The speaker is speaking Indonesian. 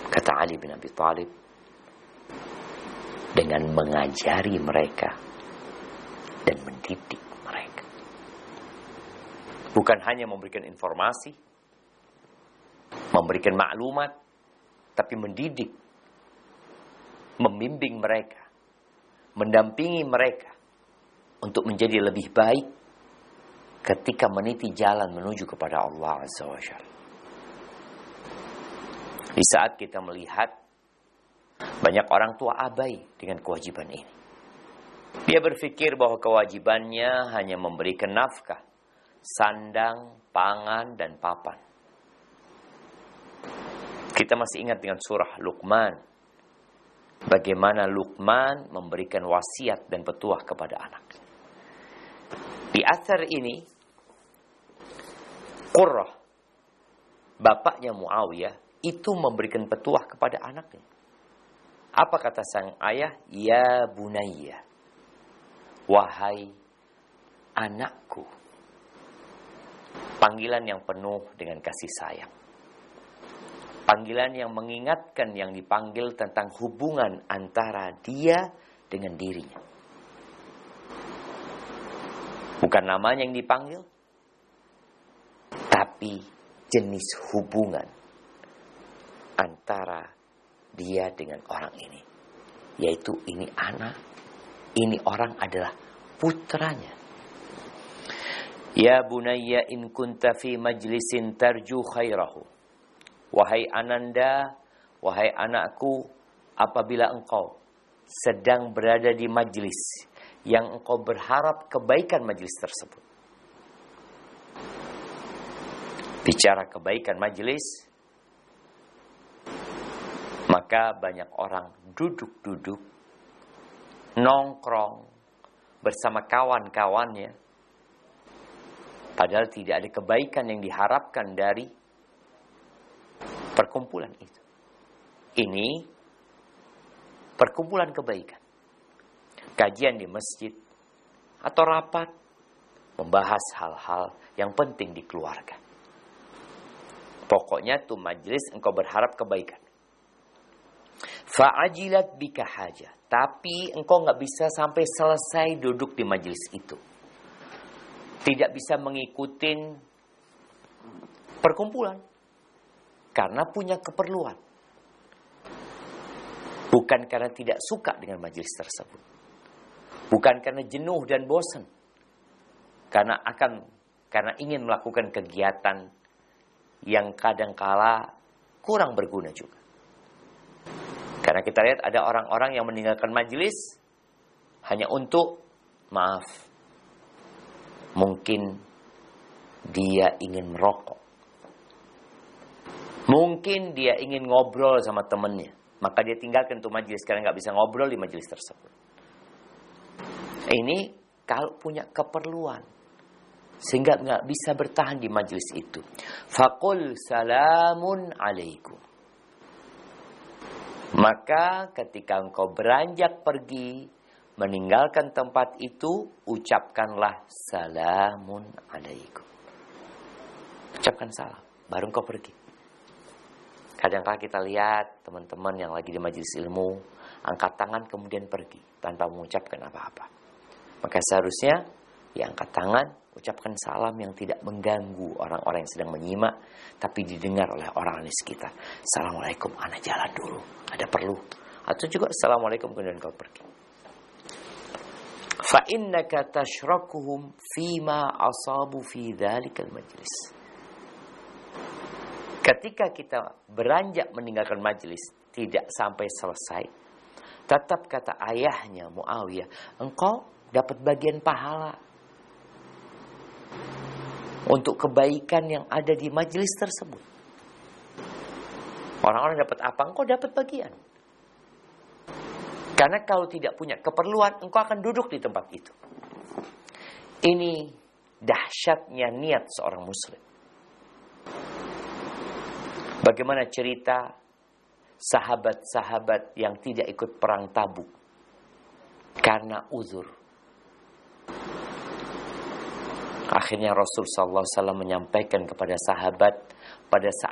Kata Ali bin Abi Thalib, dengan mengajari mereka dan mendidik mereka. Bukan hanya memberikan informasi, memberikan maklumat, tapi mendidik, membimbing mereka, mendampingi mereka untuk menjadi lebih baik ketika meniti jalan menuju kepada Allah Azza wa Jalla. Di saat kita melihat banyak orang tua abai dengan kewajiban ini. Dia berpikir bahwa kewajibannya hanya memberikan nafkah, sandang, pangan, dan papan. Kita masih ingat dengan surah Luqman. Bagaimana Luqman memberikan wasiat dan petuah kepada anak. Di athar ini, Qurrah, bapaknya Muawiyah, itu memberikan petuah kepada anaknya. Apa kata sang ayah? Ya bunayya, wahai anakku. Panggilan yang penuh dengan kasih sayang. Panggilan yang mengingatkan yang dipanggil tentang hubungan antara dia dengan dirinya. Bukan namanya yang dipanggil, tapi jenis hubungan antara dia dengan orang ini. Yaitu ini anak, ini orang adalah putranya. Ya bunayya in kunta fi majlisin tarju khairahu. Wahai ananda, wahai anakku, apabila engkau sedang berada di majlis yang engkau berharap kebaikan majlis tersebut. Bicara kebaikan majlis, maka banyak orang duduk-duduk, nongkrong bersama kawan-kawannya, padahal tidak ada kebaikan yang diharapkan dari perkumpulan itu. Ini perkumpulan kebaikan. Kajian di masjid atau rapat membahas hal-hal yang penting di keluarga. Pokoknya tuh majelis engkau berharap kebaikan. Fa'ajilat bika haja. Tapi engkau gak bisa sampai selesai duduk di majelis itu. Tidak bisa mengikuti perkumpulan. Karena punya keperluan. Bukan karena tidak suka dengan majelis tersebut. Bukan karena jenuh dan bosan. Karena ingin melakukan kegiatan yang kadangkala kurang berguna juga. Karena kita lihat ada orang-orang yang meninggalkan majelis hanya untuk, maaf, mungkin dia ingin merokok. Mungkin dia ingin ngobrol sama temannya. Maka dia tinggalkan tuh majelis karena gak bisa ngobrol di majelis tersebut. Ini kalau punya keperluan. Sehingga gak bisa bertahan di majelis itu. Faqul salamun alaikum. Maka ketika engkau beranjak pergi, meninggalkan tempat itu, ucapkanlah salamun alaikum. Ucapkan salam, baru engkau pergi. Kadang-kadang kita lihat teman-teman yang lagi di majelis ilmu, angkat tangan kemudian pergi, tanpa mengucapkan apa-apa. Maka seharusnya, ya angkat tangan, ucapkan salam yang tidak mengganggu orang-orang yang sedang menyimak, tapi didengar oleh orang di sekitar. Assalamualaikum, ana jalan dulu, ada perlu. Atau juga assalamualaikum kemudian kau pergi. Fa innaka tashrakuhum fima asabu fi dzalikal majlis. Ketika kita beranjak meninggalkan majelis tidak sampai selesai, tetap kata ayahnya Muawiyah, engkau dapat bagian pahala untuk kebaikan yang ada di majelis tersebut. Orang-orang dapat apa? Engkau dapat bagian. Karena kalau tidak punya keperluan, engkau akan duduk di tempat itu. Ini dahsyatnya niat seorang muslim. Bagaimana cerita sahabat-sahabat yang tidak ikut perang Tabuk karena uzur. Akhirnya Rasul sallallahu alaihi wasallam menyampaikan kepada sahabat pada saat